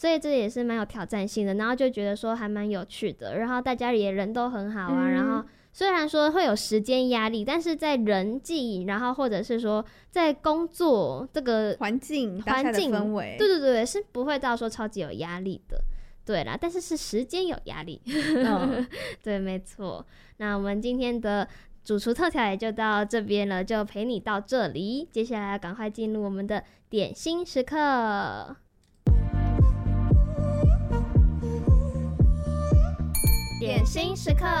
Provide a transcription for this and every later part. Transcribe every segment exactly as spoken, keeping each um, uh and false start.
所以这也是蛮有挑战性的，然后就觉得说还蛮有趣的，然后大家也人都很好啊、嗯、然后虽然说会有时间压力，但是在人际然后或者是说在工作这个环境环境氛围， 对对对，是不会到说超级有压力的，对啦，但是是时间有压力、嗯、对没错。那我们今天的主厨特调也就到这边了，就陪你到这里，接下来赶快进入我们的点心时刻。点心时刻，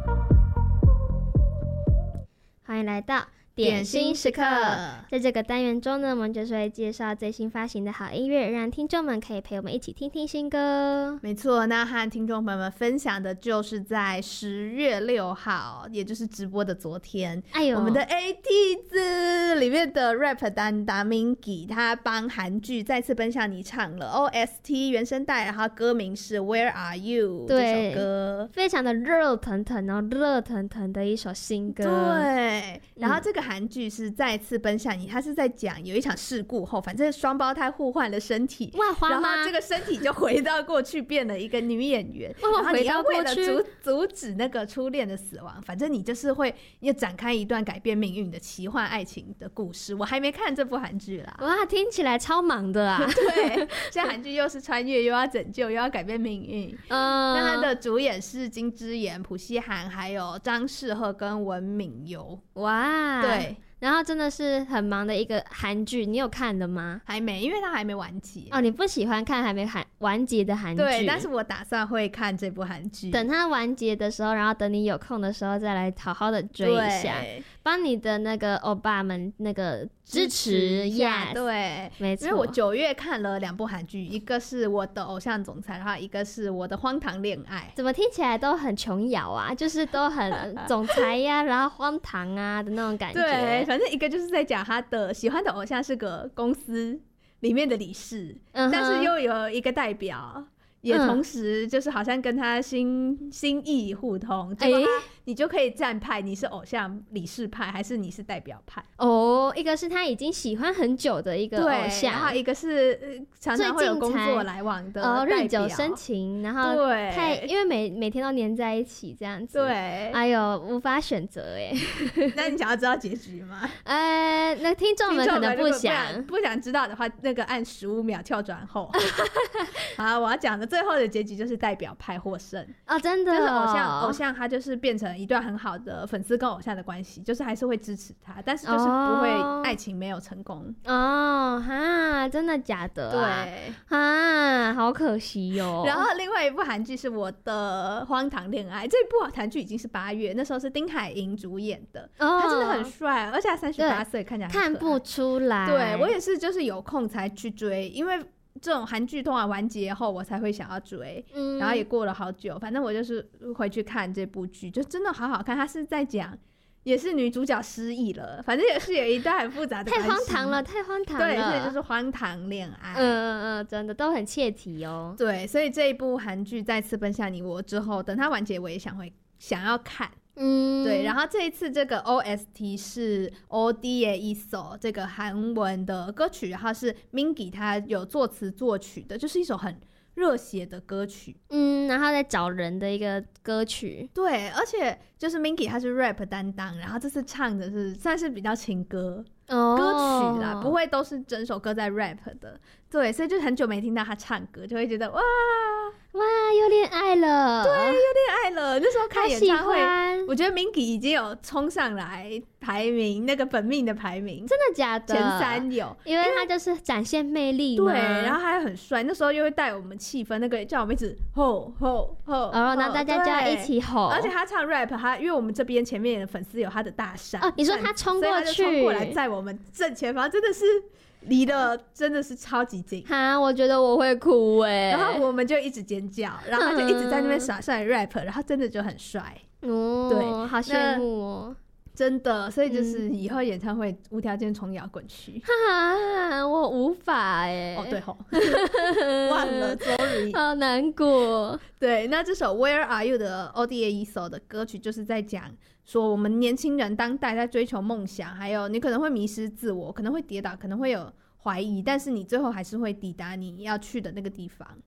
欢迎来到点心时刻。在这个单元中呢，我们就是会介绍最新发行的好音乐，让听众们可以陪我们一起听听新歌。 没错，那和听众朋友们分享的就是在十月六号，也就是直播的昨天，哎呦，我们的 A T 子里面的 rap 担当 Mingi 他帮韩剧再次奔向你唱了 O S T 原声带，然后歌名是 Where Are You 这首歌， 非常的热腾腾，然后热腾腾的一首新歌。 对，然后这个韩剧是再次奔向你，他是在讲有一场事故后，反正双胞胎互换了身体， 哇，花然后这个身体就回到过去变了一个女演员，然后你要为了阻阻止那个初恋的死亡，反正你就是会要展开一段改变命运的奇幻爱情的故事。我还没看这部韩剧啦， 哇，听起来超忙的啊！ 对，现在韩剧又是穿越，又要拯救，又要改变命运。嗯，那他的主演是金智妍、朴熙涵，还有张世赫跟文敏游。 哇， 对。 然后真的是很忙的一个韩剧，你有看的吗？ 还没，因为它还没完结。 哦，你不喜欢看还没完结的韩剧？ 对，但是我打算会看这部韩剧。 等它完结的时候，然后等你有空的时候再来好好的追一下，帮你的那个欧巴们那个支持一下。Yes, 对， 没错。 因为我九月看了两部韩剧，一个是我的偶像总裁，然后一个是我的荒唐恋爱。 怎么听起来都很琼瑶啊？就是都很总裁呀、啊，然后荒唐啊的那种感觉。 对。反正一个就是在讲他的喜欢的偶像是个公司里面的理事，嗯、但是又有一个代表，也同时就是好像跟他心心意互通，结果他你就可以站派，你是偶像理事派还是你是代表派哦。一个是他已经喜欢很久的一个偶像， 然后一个是、呃、常常会有工作来往的代表， 哦，日久生情，然后对， 太因为每每天都黏在一起这样子， 对， 哎呦无法选择哎。 那你想要知道结局吗？ 呃，那听众们可能不想不想知道的话，那个按十五秒跳转后。好，我要讲的最后的结局就是代表派获胜啊、哦！真的、哦， 就是偶像偶像他就是变成一段很好的粉丝跟偶像的关系，就是还是会支持他，但是就是不会爱情没有成功哦。哈，真的假的、啊？ 对， 哈，好可惜哟、哦。 然后另外一部韩剧是我的荒唐恋爱，这部韩剧已经是八月，那时候是丁海寅主演的，哦、他真的很帅，而且他三十八岁，看起来很看不出来。 对，我也是，就是有空才去追，因为这种韩剧通常完结后我才会想要追、嗯、然后也过了好久，反正我就是回去看这部剧，就真的好好看。他是在讲也是女主角失忆了，反正也是有一段很复杂的关系。 太荒唐了，太荒唐了。 对，所以就是荒唐恋爱。 嗯嗯嗯，真的都很切题哦。 对，所以这一部韩剧再次奔向你我之后，等它完结我也想会想要看。嗯，对，然后这一次这个 O S T 是 O D A一首这个韩文的歌曲，然后是 Mingi 他有作词作曲的，就是一首很热血的歌曲。嗯， 然后在找人的一个歌曲。 对，而且就是 Mingi 他是 rap 担当，然后这次唱的是算是比较情歌、哦、歌曲啦，不会都是整首歌在 rap 的。对，所以就很久没听到他唱歌，就会觉得哇哇，又恋爱了。 对，又恋爱了。那时候看演唱会，我觉得 Mingi 已经有冲上来排名，那个本命的排名。 真的假的？ 前三有， 因为他就是展现魅力嘛。 对，然后还很帅，那时候又会带我们气氛，那个叫我们一直吼吼吼， 哦，那大家就要一起吼。 而且他唱 rap， 他因为我们这边前面的粉丝有他的大伞哦，你说他冲过去， 冲过来在我们正前方，真的是离得真的是超级近哈，我觉得我会哭哎、欸。 然后我们就一直尖叫，然后他就一直在那边耍帅 rap， 然后真的就很帅哦，对，好羡慕哦。 真的，所以就是以后演唱会无条件冲摇滚区， 哈，我无法哎、欸。 哦，对吼，忘了 ，sorry， 好难过。 对，那这首 Where Are You 的 O D A 一首的歌曲，就是在讲说我们年轻人当代在追求梦想，还有你可能会迷失自我，可能会跌倒，可能会有怀疑，但是你最后还是会抵达你要去的那个地方。